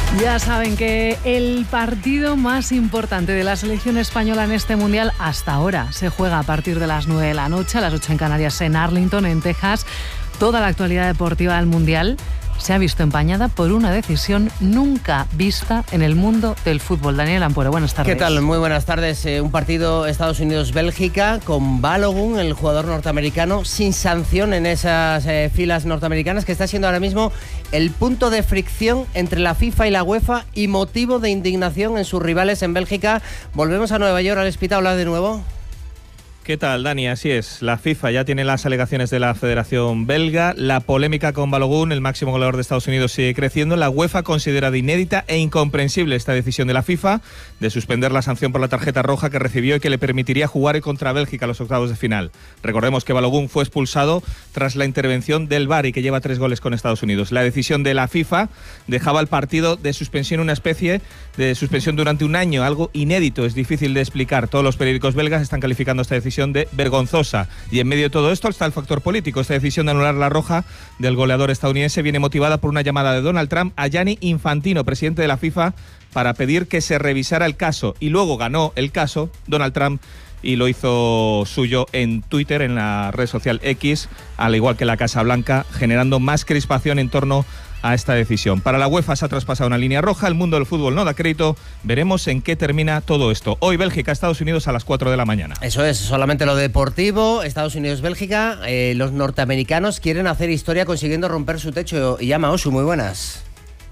Ya saben que el partido más importante de la selección española en este Mundial hasta ahora se juega a partir de las 9 de la noche, a las 8 en Canarias, en Arlington, en Texas. Toda la actualidad deportiva del Mundial se ha visto empañada por una decisión nunca vista en el mundo del fútbol. Daniel Ampuero, buenas tardes. ¿Qué tal? Muy buenas tardes. Un partido Estados Unidos-Bélgica con Balogun, el jugador norteamericano, sin sanción en esas filas norteamericanas, que está siendo ahora mismo el punto de fricción entre la FIFA y la UEFA y motivo de indignación en sus rivales en Bélgica. Volvemos a Nueva York. Alex Pita, hola de nuevo. ¿Qué tal, Dani? Así es, la FIFA ya tiene las alegaciones de la Federación Belga, la polémica con Balogun, el máximo goleador de Estados Unidos, sigue creciendo. La UEFA considera de inédita e incomprensible esta decisión de la FIFA de suspender la sanción por la tarjeta roja que recibió y que le permitiría jugar contra Bélgica a los octavos de final. Recordemos que Balogun fue expulsado tras la intervención del VAR y que lleva 3 goles con Estados Unidos. La decisión de la FIFA dejaba el partido de suspensión, una especie de suspensión durante un año, algo inédito, es difícil de explicar. Todos los periódicos belgas están calificando esta decisión de vergonzosa. Y en medio de todo esto está el factor político. Esta decisión de anular la roja del goleador estadounidense viene motivada por una llamada de Donald Trump a Gianni Infantino, presidente de la FIFA, para pedir que se revisara el caso. Y luego ganó el caso Donald Trump y lo hizo suyo en Twitter, en la red social X, al igual que la Casa Blanca, generando más crispación en torno a esta decisión. Para la UEFA se ha traspasado una línea roja, el mundo del fútbol no da crédito. Veremos en qué termina todo esto. Hoy Bélgica, Estados Unidos a las 4 de la mañana. Eso es, solamente lo deportivo. Estados Unidos-Bélgica. Los norteamericanos quieren hacer historia consiguiendo romper su techo. Y llama Osu, muy buenas.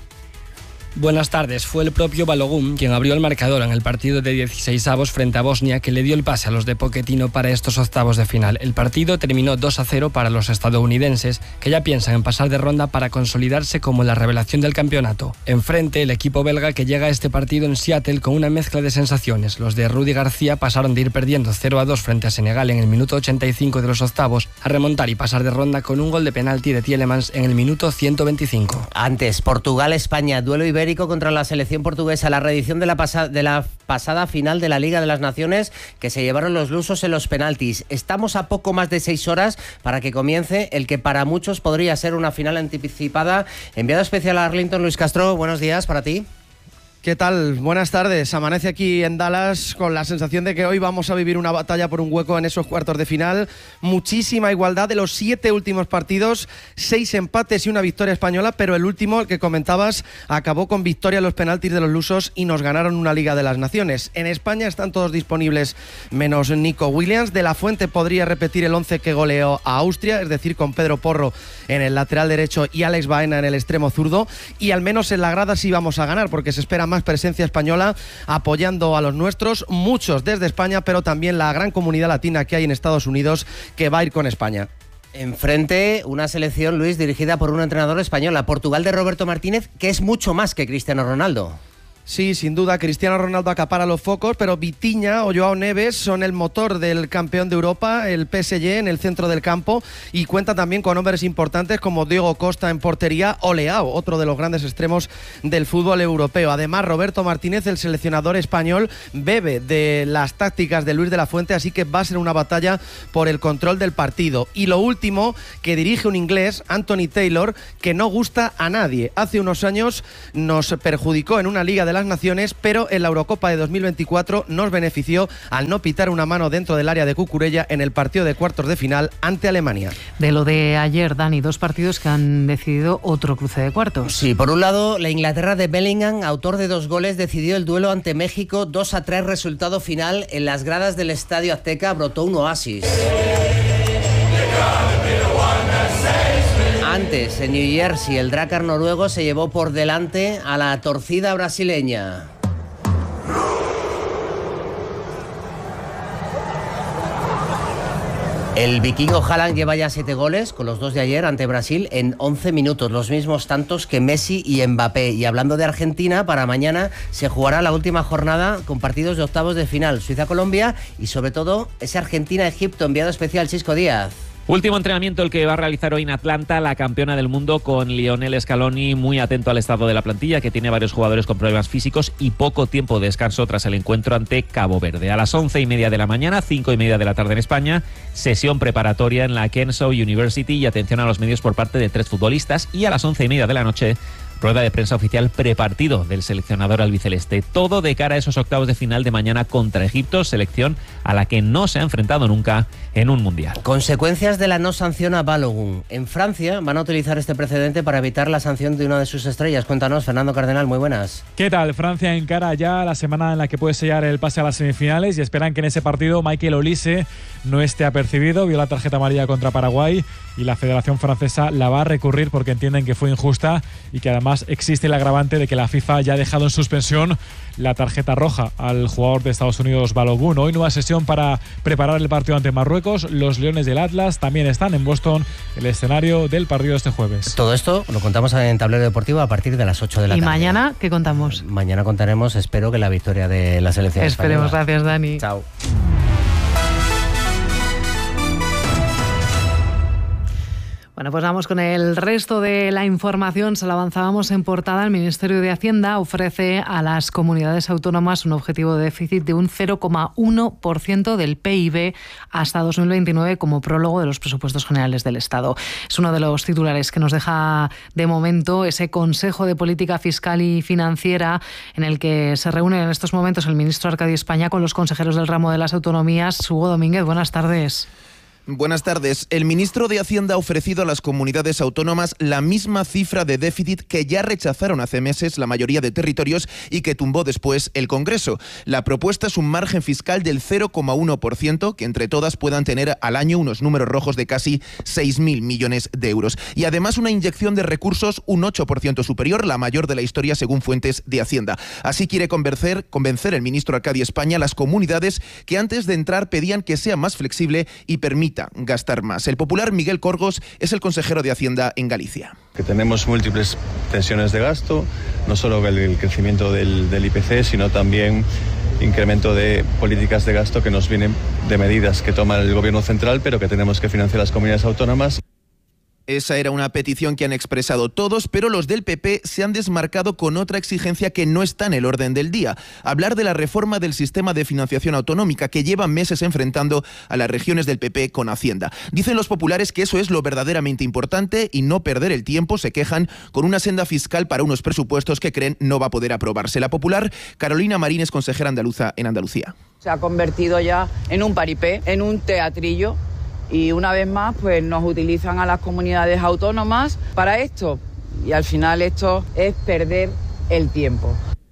Buenas tardes. Fue el propio Balogun quien abrió el marcador en el partido de 16avos frente a Bosnia, que le dio el pase a los de Pochettino para estos octavos de final. El partido terminó 2-0 para los estadounidenses, que ya piensan en pasar de ronda para consolidarse como la revelación del campeonato. Enfrente, el equipo belga, que llega a este partido en Seattle con una mezcla de sensaciones. Los de Rudy García pasaron de ir perdiendo 0-2 frente a Senegal en el minuto 85 de los octavos a remontar y pasar de ronda con un gol de penalti de Tielemans en el minuto 125. Antes, Portugal-España, duelo ibérico contra la selección portuguesa, la reedición de la pasada final de la Liga de las Naciones, que se llevaron los lusos en los penaltis. Estamos a poco más de 6 horas para que comience el que para muchos podría ser una final anticipada. Enviado especial a Arlington, Luis Castro, buenos días para ti. ¿Qué tal? Buenas tardes. Amanece aquí en Dallas con la sensación de que hoy vamos a vivir una batalla por un hueco en esos cuartos de final. Muchísima igualdad de los 7 últimos partidos, 6 empates y una victoria española, pero el último, el que comentabas, acabó con victoria en los penaltis de los lusos y nos ganaron una Liga de las Naciones. En España están todos disponibles menos Nico Williams. De la Fuente podría repetir el 11 que goleó a Austria, es decir, con Pedro Porro en el lateral derecho y Alex Baena en el extremo zurdo. Y al menos en la grada sí vamos a ganar, porque se espera más presencia española apoyando a los nuestros, muchos desde España, pero también la gran comunidad latina que hay en Estados Unidos que va a ir con España. Enfrente, una selección, Luis, dirigida por un entrenador español, la Portugal de Roberto Martínez, que es mucho más que Cristiano Ronaldo. Sí, sin duda, Cristiano Ronaldo acapara los focos, pero Vitinha o Joao Neves son el motor del campeón de Europa, el PSG, en el centro del campo, y cuenta también con hombres importantes como Diego Costa en portería o Leao, otro de los grandes extremos del fútbol europeo. Además, Roberto Martínez, el seleccionador español, bebe de las tácticas de Luis de la Fuente, así que va a ser una batalla por el control del partido. Y lo último, que dirige un inglés, Anthony Taylor, que no gusta a nadie. Hace unos años nos perjudicó en una Liga de las Naciones, pero en la Eurocopa de 2024 nos benefició al no pitar una mano dentro del área de Cucurella en el partido de cuartos de final ante Alemania. De lo de ayer, Dani, 2 partidos que han decidido otro cruce de cuartos. Sí, por un lado, la Inglaterra de Bellingham, autor de 2 goles, decidió el duelo ante México. 2-3 resultado final. En las gradas del Estadio Azteca brotó un oasis. Antes, en New Jersey, el Drakkar noruego se llevó por delante a la torcida brasileña. El vikingo Haaland lleva ya 7 goles, con los 2 de ayer ante Brasil, en 11 minutos, los mismos tantos que Messi y Mbappé. Y hablando de Argentina, para mañana se jugará la última jornada con partidos de octavos de final, Suiza-Colombia y sobre todo ese Argentina-Egipto. Enviado especial Xisco Díaz. Último entrenamiento el que va a realizar hoy en Atlanta la campeona del mundo, con Lionel Scaloni muy atento al estado de la plantilla, que tiene varios jugadores con problemas físicos y poco tiempo de descanso tras el encuentro ante Cabo Verde. A las 11:30 de la mañana, 5:30 de la tarde en España, sesión preparatoria en la Kennesaw University y atención a los medios por parte de 3 futbolistas, y a las 11:30 de la noche rueda de prensa oficial prepartido del seleccionador albiceleste. Todo de cara a esos octavos de final de mañana contra Egipto, selección a la que no se ha enfrentado nunca en un mundial. Consecuencias de la no sanción a Balogun. En Francia van a utilizar este precedente para evitar la sanción de una de sus estrellas. Cuéntanos, Fernando Cardenal, muy buenas. ¿Qué tal? Francia encara ya la semana en la que puede sellar el pase a las semifinales y esperan que en ese partido Michael Olise no esté apercibido. Vio la tarjeta amarilla contra Paraguay y la Federación Francesa la va a recurrir porque entienden que fue injusta y que además existe el agravante de que la FIFA ya ha dejado en suspensión la tarjeta roja al jugador de Estados Unidos Balogun. Hoy nueva sesión para preparar el partido ante Marruecos. Los Leones del Atlas también están en Boston, el escenario del partido este jueves. Todo esto lo contamos en Tablero Deportivo a partir de las 8 de la tarde. ¿Y mañana qué contamos? Mañana contaremos, espero, que la victoria de la selección española. Esperemos, gracias Dani. Chao. Bueno, pues vamos con el resto de la información. Se lo avanzábamos en portada. El Ministerio de Hacienda ofrece a las comunidades autónomas un objetivo de déficit de un 0,1% del PIB hasta 2029 como prólogo de los presupuestos generales del Estado. Es uno de los titulares que nos deja de momento ese Consejo de Política Fiscal y Financiera en el que se reúnen en estos momentos el ministro Arcadio España con los consejeros del ramo de las autonomías. Hugo Domínguez, buenas tardes. Buenas tardes. El ministro de Hacienda ha ofrecido a las comunidades autónomas la misma cifra de déficit que ya rechazaron hace meses la mayoría de territorios y que tumbó después el Congreso. La propuesta es un margen fiscal del 0,1%, que entre todas puedan tener al año unos números rojos de casi 6.000 millones de euros. Y además una inyección de recursos un 8% superior, la mayor de la historia según fuentes de Hacienda. Así quiere convencer el ministro Arcadio España a las comunidades que antes de entrar pedían que sea más flexible y permita gastar más. El popular Miguel Corgos es el consejero de Hacienda en Galicia. Que tenemos múltiples tensiones de gasto, no solo el crecimiento del IPC, sino también incremento de políticas de gasto que nos vienen de medidas que toma el gobierno central, pero que tenemos que financiar las comunidades autónomas. Esa era una petición que han expresado todos, pero los del PP se han desmarcado con otra exigencia que no está en el orden del día: hablar de la reforma del sistema de financiación autonómica que lleva meses enfrentando a las regiones del PP con Hacienda. Dicen los populares que eso es lo verdaderamente importante y no perder el tiempo. Se quejan con una senda fiscal para unos presupuestos que creen no va a poder aprobarse. La popular Carolina Marín es consejera andaluza en Andalucía. Se ha convertido ya en un paripé, en un teatrillo. Y una vez más, pues nos utilizan a las comunidades autónomas para esto. Y al final esto es perder el tiempo.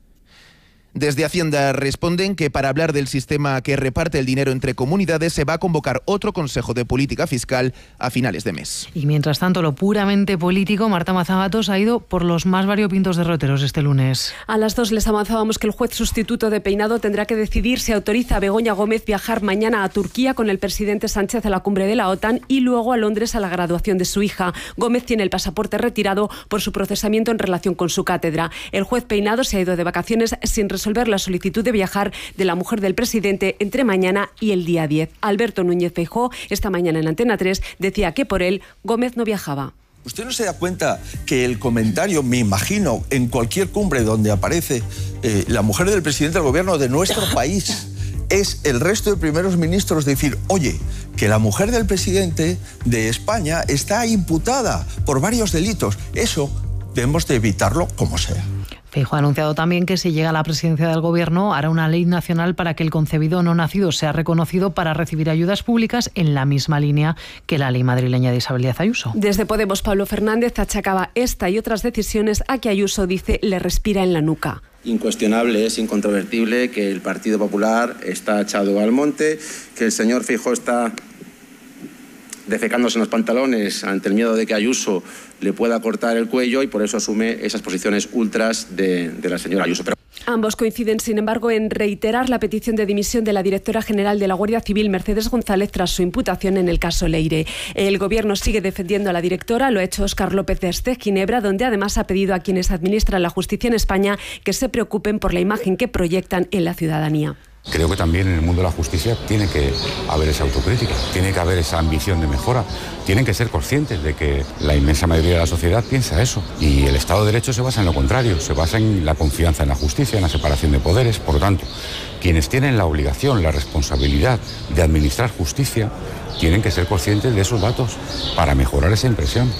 Desde Hacienda responden que para hablar del sistema que reparte el dinero entre comunidades se va a convocar otro Consejo de Política Fiscal a finales de mes. Y mientras tanto, lo puramente político, Marta Mazagatos ha ido por los más variopintos derroteros este lunes. A las 2 les avanzábamos que el juez sustituto de Peinado tendrá que decidir si autoriza a Begoña Gómez viajar mañana a Turquía con el presidente Sánchez a la cumbre de la OTAN y luego a Londres a la graduación de su hija. Gómez tiene el pasaporte retirado por su procesamiento en relación con su cátedra. El juez Peinado se ha ido de vacaciones sin resolver la solicitud de viajar de la mujer del presidente entre mañana y el día 10. Alberto Núñez Feijóo, esta mañana en Antena 3, decía que por él Gómez no viajaba. ¿Usted no se da cuenta que el comentario, me imagino, en cualquier cumbre donde aparece la mujer del presidente del gobierno de nuestro país, es el resto de primeros ministros decir, oye, que la mujer del presidente de España está imputada por varios delitos? Eso debemos de evitarlo como sea. Feijóo ha anunciado también que si llega a la presidencia del Gobierno hará una ley nacional para que el concebido no nacido sea reconocido para recibir ayudas públicas en la misma línea que la ley madrileña de Isabel Díaz Ayuso. Desde Podemos, Pablo Fernández achacaba esta y otras decisiones a que Ayuso, dice, le respira en la nuca. Incuestionable, es incontrovertible que el Partido Popular está echado al monte, que el señor Feijóo está defecándose en los pantalones ante el miedo de que Ayuso le pueda cortar el cuello y por eso asume esas posiciones ultras de la señora Ayuso. Ambos coinciden, sin embargo, en reiterar la petición de dimisión de la directora general de la Guardia Civil, Mercedes González, tras su imputación en el caso Leire. El Gobierno sigue defendiendo a la directora, lo ha hecho Óscar López desde Ginebra, donde además ha pedido a quienes administran la justicia en España que se preocupen por la imagen que proyectan en la ciudadanía. Creo que también en el mundo de la justicia tiene que haber esa autocrítica, tiene que haber esa ambición de mejora, tienen que ser conscientes de que la inmensa mayoría de la sociedad piensa eso. Y el Estado de Derecho se basa en lo contrario, se basa en la confianza en la justicia, en la separación de poderes. Por lo tanto, quienes tienen la obligación, la responsabilidad de administrar justicia, tienen que ser conscientes de esos datos para mejorar esa impresión.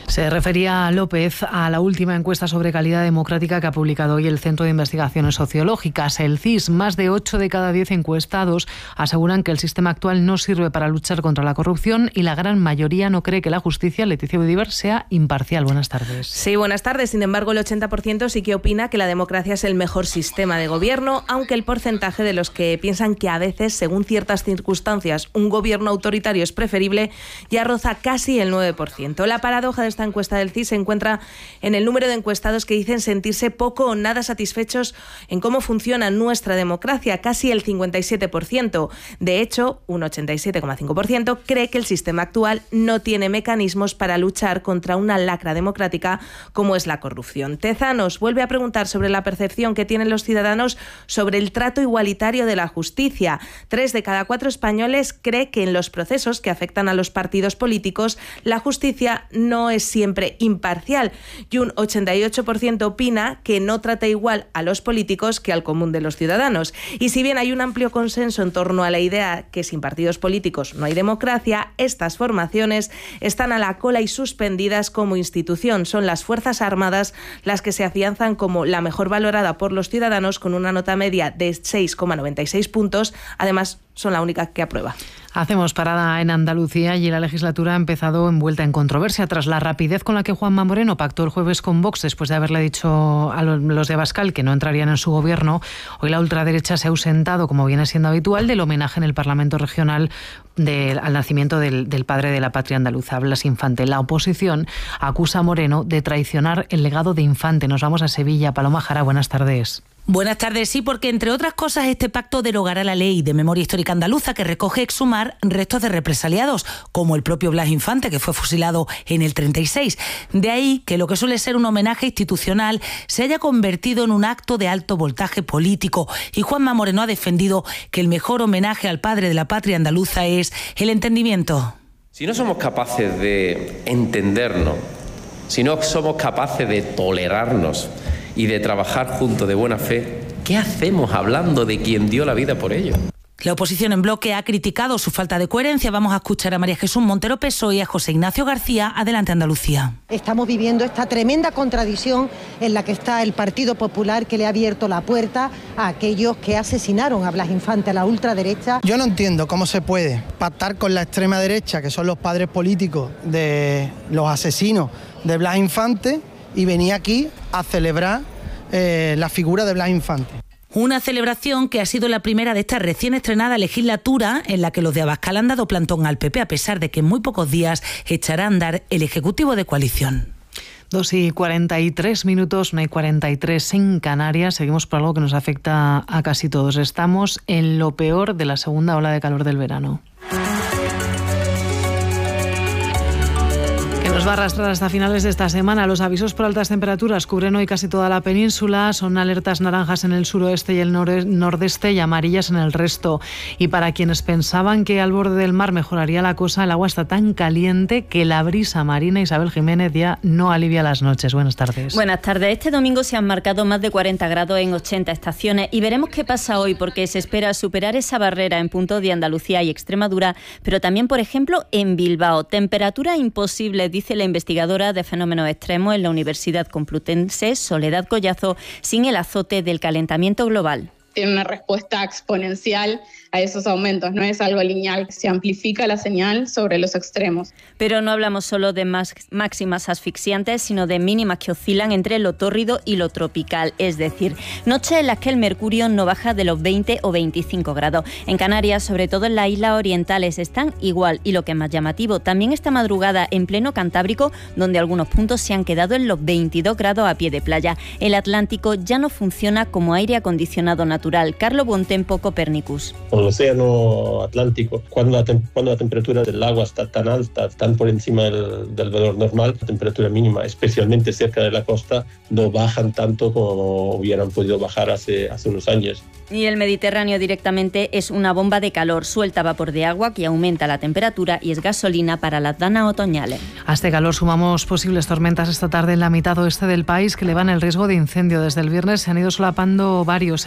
Se refería López a la última encuesta sobre calidad democrática que ha publicado hoy el Centro de Investigaciones Sociológicas, el CIS. Más de 8 de cada 10 encuestados aseguran que el sistema actual no sirve para luchar contra la corrupción y la gran mayoría no cree que la justicia, Leticia Udiver, sea imparcial. Buenas tardes. Sí, buenas tardes. Sin embargo, el 80% sí que opina que la democracia es el mejor sistema de gobierno, aunque el porcentaje de los que piensan que a veces, según ciertas circunstancias, un gobierno autoritario es preferible, ya roza casi el 9%. La paradoja de esta encuesta del CIS se encuentra en el número de encuestados que dicen sentirse poco o nada satisfechos en cómo funciona nuestra democracia, casi el 57%. De hecho, un 87,5% cree que el sistema actual no tiene mecanismos para luchar contra una lacra democrática como es la corrupción. Tezanos vuelve a preguntar sobre la percepción que tienen los ciudadanos sobre el trato igualitario de la justicia. 3 de cada 4 españoles cree que en los procesos que afectan a los partidos políticos, la justicia no es siempre imparcial y un 88% opina que no trata igual a los políticos que al común de los ciudadanos. Y si bien hay un amplio consenso en torno a la idea que sin partidos políticos no hay democracia, estas formaciones están a la cola y suspendidas como institución. Son las Fuerzas Armadas las que se afianzan como la mejor valorada por los ciudadanos con una nota media de 6,96 puntos. Además, son la única que aprueba. Hacemos parada en Andalucía y la legislatura ha empezado envuelta en controversia tras la rapidez con la que Juanma Moreno pactó el jueves con Vox después de haberle dicho a los de Abascal que no entrarían en su gobierno. Hoy la ultraderecha se ha ausentado, como viene siendo habitual, del homenaje en el Parlamento Regional al nacimiento del padre de la patria andaluza, Blas Infante. La oposición acusa a Moreno de traicionar el legado de Infante. Nos vamos a Sevilla. Paloma Jara, buenas tardes. Buenas tardes, sí, porque entre otras cosas este pacto derogará la ley de memoria histórica andaluza que recoge exhumar restos de represaliados, como el propio Blas Infante, que fue fusilado en el 36. De ahí que lo que suele ser un homenaje institucional se haya convertido en un acto de alto voltaje político. Y Juanma Moreno ha defendido que el mejor homenaje al padre de la patria andaluza es el entendimiento. Si no somos capaces de entendernos, si no somos capaces de tolerarnos y de trabajar juntos de buena fe, ¿qué hacemos hablando de quien dio la vida por ello? La oposición en bloque ha criticado su falta de coherencia. Vamos a escuchar a María Jesús Montero Pessoe y a José Ignacio García. Adelante, Andalucía. Estamos viviendo esta tremenda contradicción en la que está el Partido Popular, que le ha abierto la puerta a aquellos que asesinaron a Blas Infante, a la ultraderecha. Yo no entiendo cómo se puede pactar con la extrema derecha, que son los padres políticos de los asesinos de Blas Infante, y venía aquí a celebrar la figura de Blas Infante. Una celebración que ha sido la primera de esta recién estrenada legislatura en la que los de Abascal han dado plantón al PP, a pesar de que en muy pocos días echará a andar el Ejecutivo de coalición. 2:43, 1:43 en Canarias. Seguimos por algo que nos afecta a casi todos. Estamos en lo peor de la segunda ola de calor del verano. Nos va a arrastrar hasta finales de esta semana. Los avisos por altas temperaturas cubren hoy casi toda la península. Son alertas naranjas en el suroeste y el nordeste y amarillas en el resto. Y para quienes pensaban que al borde del mar mejoraría la cosa, el agua está tan caliente que la brisa marina, Isabel Jiménez, ya no alivia las noches. Buenas tardes. Buenas tardes. Este domingo se han marcado más de 40 grados en 80 estaciones y veremos qué pasa hoy, porque se espera superar esa barrera en puntos de Andalucía y Extremadura, pero también, por ejemplo, en Bilbao. Temperatura imposible, dice la investigadora de fenómenos extremos en la Universidad Complutense, Soledad Collazo, sin el azote del calentamiento global. Tiene una respuesta exponencial a esos aumentos, no es algo lineal, se amplifica la señal sobre los extremos. Pero no hablamos solo de máximas asfixiantes, sino de mínimas que oscilan entre lo tórrido y lo tropical, es decir, noches en las que el mercurio no baja de los 20 o 25 grados. En Canarias, sobre todo en las islas orientales, están igual, y lo que es más llamativo, también esta madrugada en pleno Cantábrico, donde algunos puntos se han quedado en los 22 grados a pie de playa. El Atlántico ya no funciona como aire acondicionado natural. Carlo Bontempo, Copernicus. El océano Atlántico, cuando la temperatura del agua está tan alta, tan por encima del valor normal, la temperatura mínima, especialmente cerca de la costa, no bajan tanto como hubieran podido bajar hace unos años. Y el Mediterráneo directamente es una bomba de calor, suelta vapor de agua que aumenta la temperatura y es gasolina para las danas otoñales. A este calor sumamos posibles tormentas esta tarde en la mitad oeste del país que elevan el riesgo de incendio. Desde el viernes se han ido solapando varios, el de Girona,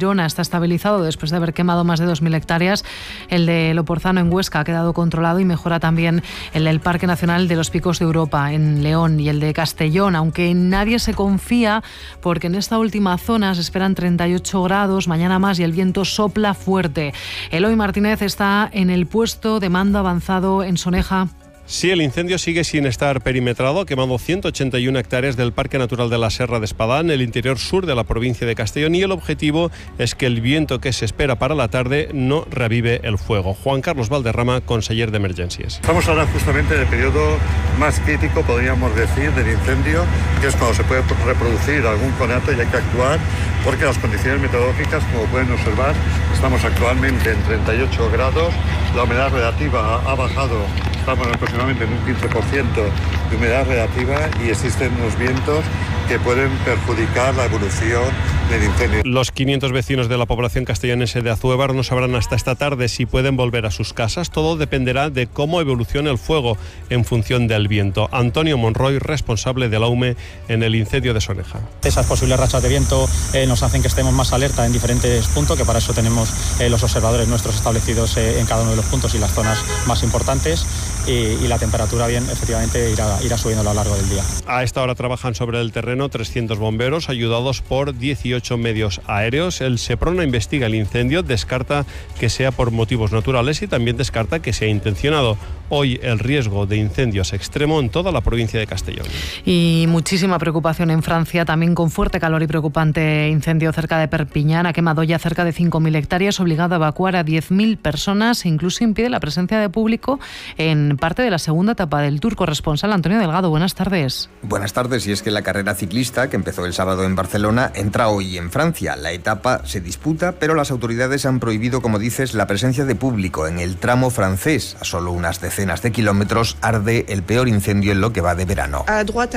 Girona está estabilizado después de haber quemado más de 2.000 hectáreas. El de Loporzano en Huesca ha quedado controlado y mejora también el del Parque Nacional de los Picos de Europa en León y el de Castellón, aunque nadie se confía porque en esta última zona se esperan 38 grados, mañana más, y el viento sopla fuerte. Eloy Martínez está en el puesto de mando avanzado en Soneja. Sí, el incendio sigue sin estar perimetrado, quemando 181 hectáreas del Parque Natural de la Serra de Espadán, el interior sur de la provincia de Castellón, y el objetivo es que el viento que se espera para la tarde no reavive el fuego. Juan Carlos Valderrama, conseller de Emergencias. Estamos ahora justamente en el periodo más crítico, podríamos decir, del incendio, que es cuando se puede reproducir algún conato y hay que actuar, porque las condiciones meteorológicas, como pueden observar, estamos actualmente en 38 grados, la humedad relativa ha bajado, estamos aproximadamente en un 15% de humedad relativa y existen unos vientos que pueden perjudicar la evolución del incendio. Los 500 vecinos de la población castellonense de Azuévar no sabrán hasta esta tarde si pueden volver a sus casas. Todo dependerá de cómo evolucione el fuego en función del viento. Antonio Monroy, responsable de la UME en el incendio de Soneja. Esas posibles rachas de viento nos hacen que estemos más alerta en diferentes puntos, que para eso tenemos los observadores nuestros establecidos en cada uno de los puntos y las zonas más importantes, y la temperatura efectivamente irá subiendo a lo largo del día. A esta hora trabajan sobre el terreno 300 bomberos ayudados por 18 medios aéreos. El Seprona investiga el incendio, descarta que sea por motivos naturales y también descarta que sea intencionado. Hoy el riesgo de incendio es extremo en toda la provincia de Castellón. Y muchísima preocupación en Francia, también con fuerte calor y preocupante incendio cerca de Perpiñán. Ha quemado ya cerca de 5.000 hectáreas, obligado a evacuar a 10.000 personas e incluso impide la presencia de público en parte de la segunda etapa del Tour. Corresponsal Antonio Delgado, buenas tardes. Buenas tardes, y es que la carrera ciclista, que empezó el sábado en Barcelona, entra hoy en Francia. La etapa se disputa, pero las autoridades han prohibido, como dices, la presencia de público en el tramo francés. A solo unas decenas de kilómetros arde el peor incendio en lo que va de verano.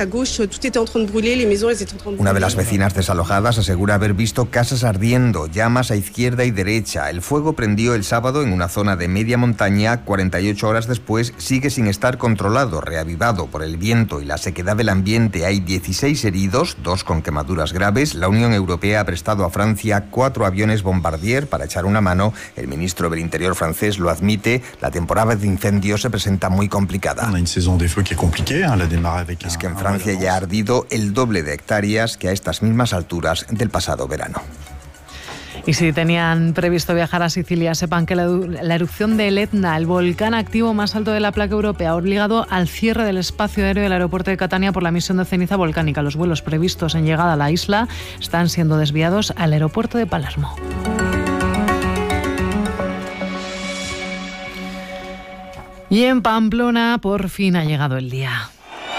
Una de las vecinas desalojadas asegura haber visto casas ardiendo, llamas a izquierda y derecha. El fuego prendió el sábado en una zona de media montaña. 48 horas después sigue sin estar controlado, reavivado por el viento y la sequedad del ambiente. Hay 16 heridos, 2 con quemaduras graves. La Unión Europea ha prestado a Francia 4 aviones Bombardier para echar una mano. El ministro del Interior francés lo admite. La temporada de incendios se presenta muy complicada. Es que en Francia ya ha ardido el doble de hectáreas que a estas mismas alturas del pasado verano. Y si tenían previsto viajar a Sicilia, sepan que la erupción del Etna, el volcán activo más alto de la placa europea, ha obligado al cierre del espacio aéreo del aeropuerto de Catania por la emisión de ceniza volcánica. Los vuelos previstos en llegada a la isla están siendo desviados al aeropuerto de Palermo. Y en Pamplona, por fin ha llegado el día.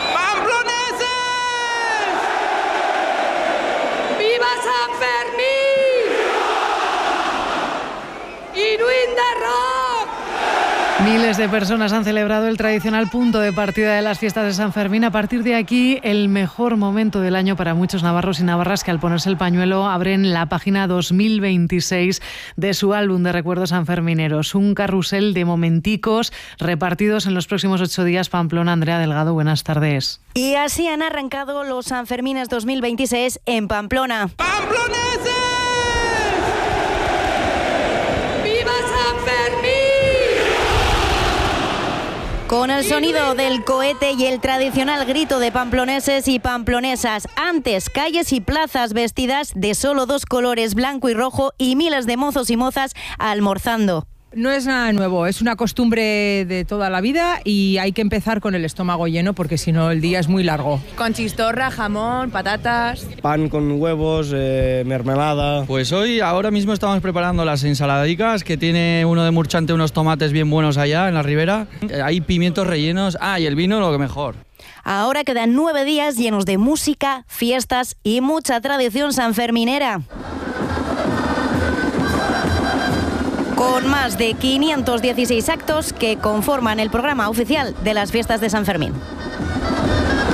Miles de personas han celebrado el tradicional punto de partida de las fiestas de San Fermín. A partir de aquí, el mejor momento del año para muchos navarros y navarras que al ponerse el pañuelo abren la página 2026 de su álbum de recuerdos sanfermineros. Un carrusel de momenticos repartidos en los próximos 8 días. Pamplona, Andrea Delgado, buenas tardes. Y así han arrancado los Sanfermines 2026 en Pamplona. ¡Pamploneses! ¡Viva San Fermín! Con el sonido del cohete y el tradicional grito de pamploneses y pamplonesas. Antes, calles y plazas vestidas de solo 2 colores, blanco y rojo, y miles de mozos y mozas almorzando. No es nada nuevo, es una costumbre de toda la vida y hay que empezar con el estómago lleno porque si no el día es muy largo. Con chistorra, jamón, patatas. Pan con huevos, mermelada. Pues hoy, ahora mismo estamos preparando las ensaladicas, que tiene uno de Murchante unos tomates bien buenos allá en la ribera. Hay pimientos rellenos, y el vino lo que mejor. Ahora quedan 9 días llenos de música, fiestas y mucha tradición sanferminera. Con más de 516 actos que conforman el programa oficial de las fiestas de San Fermín.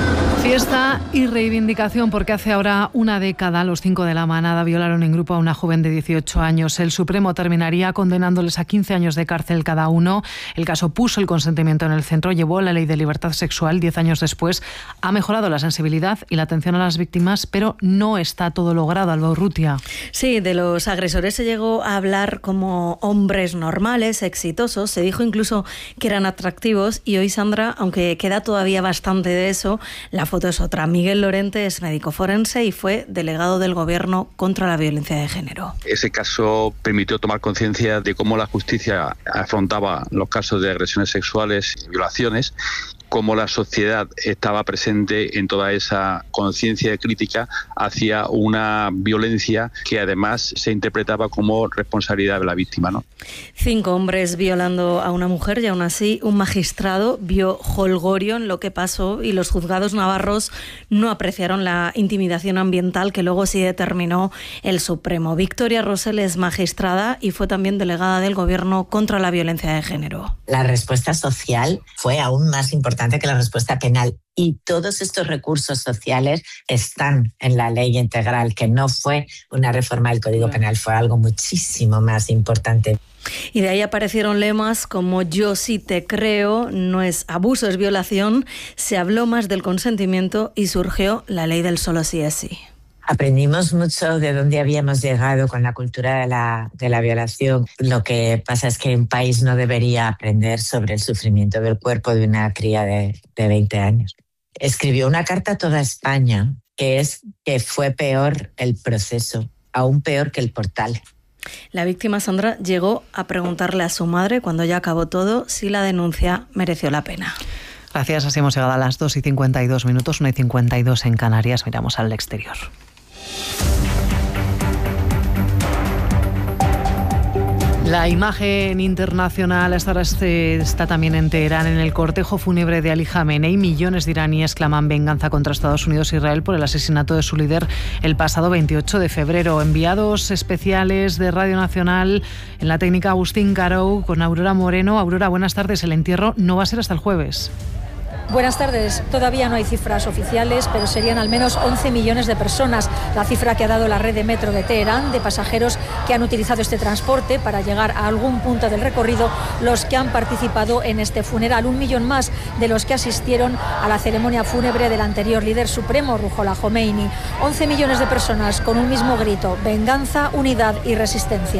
Fiesta y reivindicación porque hace ahora una década los 5 de la manada violaron en grupo a una joven de 18 años. El Supremo terminaría condenándoles a 15 años de cárcel cada uno. El caso puso el consentimiento en el centro, llevó la ley de libertad sexual. 10 años después ha mejorado la sensibilidad y la atención a las víctimas, pero no está todo logrado, Alba Urrutia. Sí, de los agresores se llegó a hablar como hombres normales, exitosos. Se dijo incluso que eran atractivos y hoy, Sandra, aunque queda todavía bastante de eso, la foto es otra. Miguel Lorente es médico forense y fue delegado del Gobierno contra la violencia de género. Ese caso permitió tomar conciencia de cómo la justicia afrontaba los casos de agresiones sexuales y violaciones, cómo la sociedad estaba presente en toda esa conciencia crítica hacia una violencia que además se interpretaba como responsabilidad de la víctima, ¿no? 5 hombres violando a una mujer y aún así un magistrado vio jolgorio en lo que pasó y los juzgados navarros no apreciaron la intimidación ambiental que luego sí determinó el Supremo. Victoria Rosell es magistrada y fue también delegada del Gobierno contra la violencia de género. La respuesta social fue aún más importante que la respuesta penal y todos estos recursos sociales están en la ley integral, que no fue una reforma del Código Penal, fue algo muchísimo más importante. Y de ahí aparecieron lemas como yo sí te creo, no es abuso, es violación. Se habló más del consentimiento y surgió la ley del solo sí es sí. Aprendimos mucho de dónde habíamos llegado con la cultura de la violación. Lo que pasa es que un país no debería aprender sobre el sufrimiento del cuerpo de una cría de 20 años. Escribió una carta a toda España que fue peor el proceso, aún peor que el portal. La víctima, Sandra, llegó a preguntarle a su madre, cuando ya acabó todo, si la denuncia mereció la pena. Gracias, así hemos llegado a las 2:52, 1:52 en Canarias. Miramos al exterior. La imagen internacional está también en Teherán. En el cortejo fúnebre de Ali Khamenei, millones de iraníes claman venganza contra Estados Unidos e Israel por el asesinato de su líder el pasado 28 de febrero. Enviados especiales de Radio Nacional, en la técnica Agustín Carou, con Aurora Moreno. Aurora, buenas tardes. El entierro no va a ser hasta el jueves. Buenas tardes. Todavía no hay cifras oficiales, pero serían al menos 11 millones de personas, la cifra que ha dado la red de metro de Teherán, de pasajeros que han utilizado este transporte para llegar a algún punto del recorrido, los que han participado en este funeral. 1 millón más de los que asistieron a la ceremonia fúnebre del anterior líder supremo, Ruhollah Khomeini. 11 millones de personas con un mismo grito: venganza, unidad y resistencia.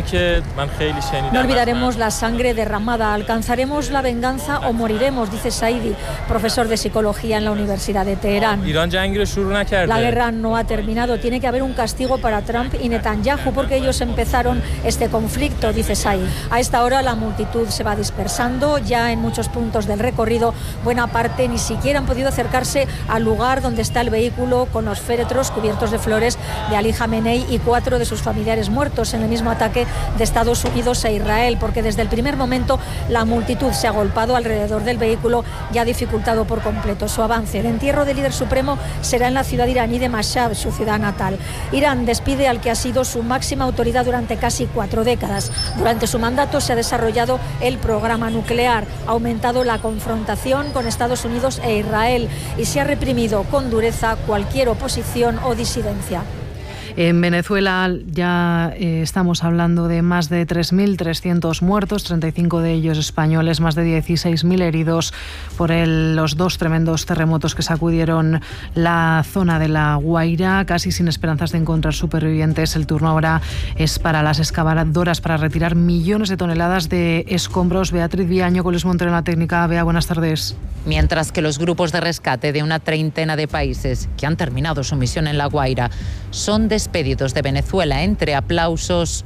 No olvidaremos la sangre derramada, alcanzaremos la venganza o moriremos, dice Saidi, profesor de psicología en la Universidad de Teherán. La guerra no ha terminado, tiene que haber un castigo para Trump y Netanyahu porque ellos empezaron este conflicto, dice Said. A esta hora la multitud se va dispersando, ya en muchos puntos del recorrido buena parte ni siquiera han podido acercarse al lugar donde está el vehículo con los féretros cubiertos de flores de Ali Khamenei y 4 de sus familiares muertos en el mismo ataque de Estados Unidos e Israel, porque desde el primer momento la multitud se ha agolpado alrededor del vehículo y ha dificultado por completo su avance. El entierro del líder supremo será en la ciudad iraní de Mashhad, su ciudad natal. Irán despide al que ha sido su máxima autoridad durante casi 4 décadas. Durante su mandato se ha desarrollado el programa nuclear, ha aumentado la confrontación con Estados Unidos e Israel y se ha reprimido con dureza cualquier oposición o disidencia. En Venezuela ya estamos hablando de más de 3.300 muertos, 35 de ellos españoles, más de 16.000 heridos por los 2 tremendos terremotos que sacudieron la zona de La Guaira, casi sin esperanzas de encontrar supervivientes. El turno ahora es para las excavadoras para retirar millones de toneladas de escombros. Beatriz Viaño con Luis Montero en la técnica. Bea, buenas tardes. Mientras que los grupos de rescate de una treintena de países que han terminado su misión en La Guaira son despedidos de Venezuela entre aplausos.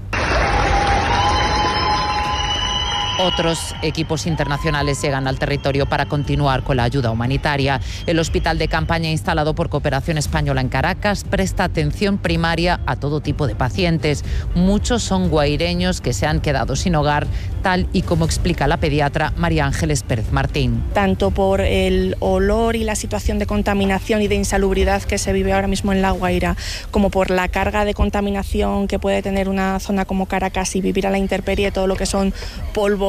Otros equipos internacionales llegan al territorio para continuar con la ayuda humanitaria. El hospital de campaña instalado por Cooperación Española en Caracas presta atención primaria a todo tipo de pacientes. Muchos son guaireños que se han quedado sin hogar, tal y como explica la pediatra María Ángeles Pérez Martín. Tanto por el olor y la situación de contaminación y de insalubridad que se vive ahora mismo en La Guaira, como por la carga de contaminación que puede tener una zona como Caracas y vivir a la intemperie, todo lo que son polvos,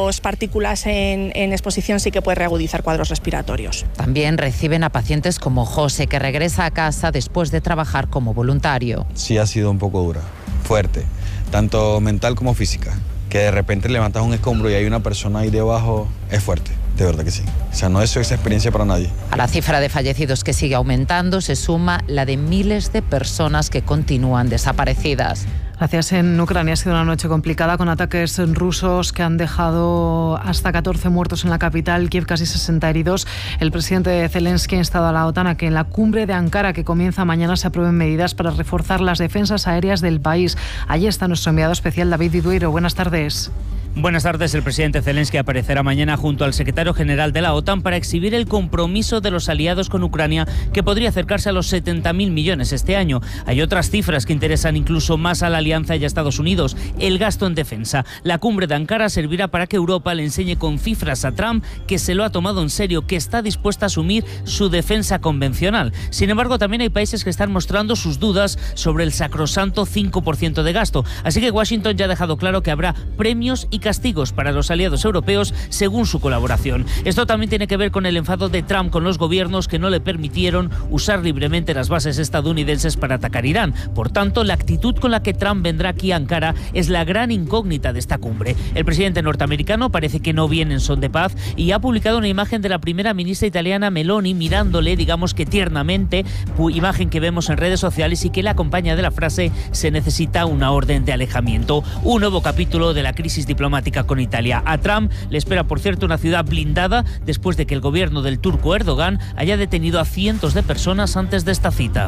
dos partículas en exposición sí que puede reagudizar cuadros respiratorios. También reciben a pacientes como José, que regresa a casa después de trabajar como voluntario. Sí ha sido un poco dura, fuerte, tanto mental como física. Que de repente levantas un escombro y hay una persona ahí debajo, es fuerte, de verdad que sí. O sea, no es esa experiencia para nadie. A la cifra de fallecidos que sigue aumentando se suma la de miles de personas que continúan desaparecidas. Gracias. En Ucrania ha sido una noche complicada con ataques rusos que han dejado hasta 14 muertos en la capital, Kiev casi 60 heridos. El presidente Zelensky ha instado a la OTAN a que en la cumbre de Ankara, que comienza mañana, se aprueben medidas para reforzar las defensas aéreas del país. Allí está nuestro enviado especial David Didueiro. Buenas tardes. Buenas tardes. El presidente Zelensky aparecerá mañana junto al secretario general de la OTAN para exhibir el compromiso de los aliados con Ucrania, que podría acercarse a los 70.000 millones este año. Hay otras cifras que interesan incluso más a la alianza y a Estados Unidos: el gasto en defensa. La cumbre de Ankara servirá para que Europa le enseñe con cifras a Trump que se lo ha tomado en serio, que está dispuesta a asumir su defensa convencional. Sin embargo, también hay países que están mostrando sus dudas sobre el sacrosanto 5% de gasto. Así que Washington ya ha dejado claro que habrá premios y castigos para los aliados europeos según su colaboración. Esto también tiene que ver con el enfado de Trump con los gobiernos que no le permitieron usar libremente las bases estadounidenses para atacar Irán. Por tanto, la actitud con la que Trump vendrá aquí a Ankara es la gran incógnita de esta cumbre. El presidente norteamericano parece que no viene en son de paz y ha publicado una imagen de la primera ministra italiana Meloni mirándole, digamos que tiernamente, imagen que vemos en redes sociales y que le acompaña de la frase: se necesita una orden de alejamiento. Un nuevo capítulo de la crisis diplomática con Italia. A Trump le espera, por cierto, una ciudad blindada después de que el gobierno del turco Erdogan haya detenido a cientos de personas antes de esta cita.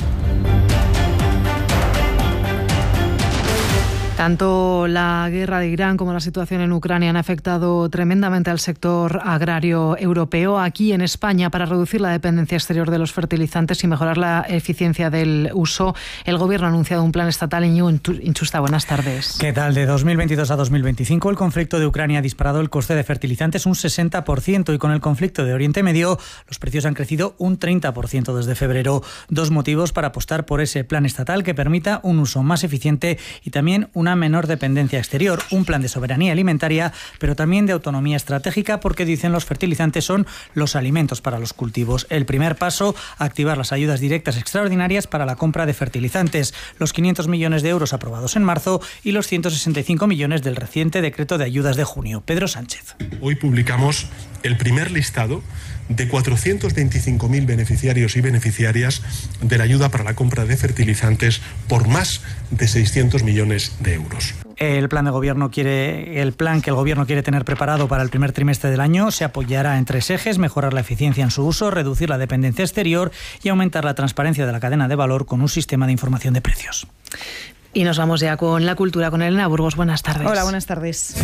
Tanto la guerra de Irán como la situación en Ucrania han afectado tremendamente al sector agrario europeo. Aquí en España, para reducir la dependencia exterior de los fertilizantes y mejorar la eficiencia del uso, el Gobierno ha anunciado un plan estatal. Íñigo Inchusta, buenas tardes. ¿Qué tal? De 2022 a 2025, el conflicto de Ucrania ha disparado el coste de fertilizantes un 60% y con el conflicto de Oriente Medio los precios han crecido un 30% desde febrero. Dos motivos para apostar por ese plan estatal que permita un uso más eficiente y también una menor dependencia exterior, un plan de soberanía alimentaria, pero también de autonomía estratégica, porque dicen los fertilizantes son los alimentos para los cultivos. El primer paso, activar las ayudas directas extraordinarias para la compra de fertilizantes, los 500 millones de euros aprobados en marzo y los 165 millones del reciente decreto de ayudas de junio. Pedro Sánchez. Hoy publicamos el primer listado de 425.000 beneficiarios y beneficiarias de la ayuda para la compra de fertilizantes por más de 600 millones de euros. El plan que el Gobierno quiere tener preparado para el primer trimestre del año se apoyará en tres ejes: mejorar la eficiencia en su uso, reducir la dependencia exterior y aumentar la transparencia de la cadena de valor con un sistema de información de precios. Y nos vamos ya con la cultura, con Elena Burgos. Buenas tardes. Hola, buenas tardes.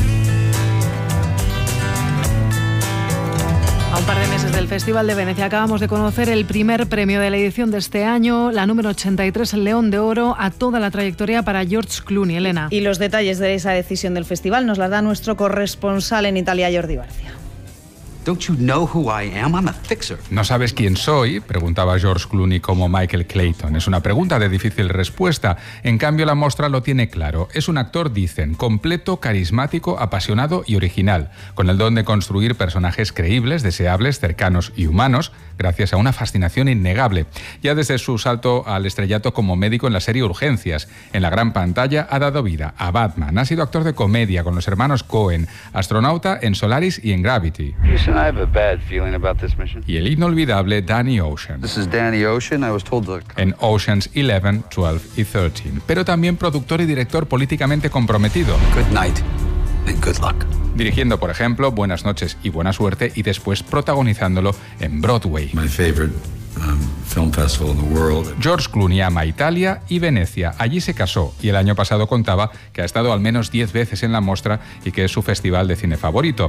A un par de meses del Festival de Venecia acabamos de conocer el primer premio de la edición de este año, la número 83, el León de Oro, a toda la trayectoria para George Clooney. Elena. Y los detalles de esa decisión del festival nos la da nuestro corresponsal en Italia, Jordi Barcia. Don't you know who I am? I'm a fixer. ¿No sabes quién soy?, preguntaba George Clooney como Michael Clayton. Es una pregunta de difícil respuesta. En cambio, la mostra lo tiene claro. Es un actor, dicen, completo, carismático, apasionado y original, con el don de construir personajes creíbles, deseables, cercanos y humanos, gracias a una fascinación innegable. Ya desde su salto al estrellato como médico en la serie Urgencias, en la gran pantalla ha dado vida a Batman. Ha sido actor de comedia con los hermanos Coen, astronauta en Solaris y en Gravity. I have a bad feeling about this mission. Y el inolvidable Danny Ocean. This is Danny Ocean. I was told to... En Oceans 11, 12 y 13. Pero también productor y director políticamente comprometido. Good night and good luck. Dirigiendo, por ejemplo, Buenas noches y buena suerte y después protagonizándolo en Broadway. My favorite film festival in the world. George Clooney ama Italia y Venecia. Allí se casó y el año pasado contaba que ha estado al menos 10 veces en la mostra y que es su festival de cine favorito.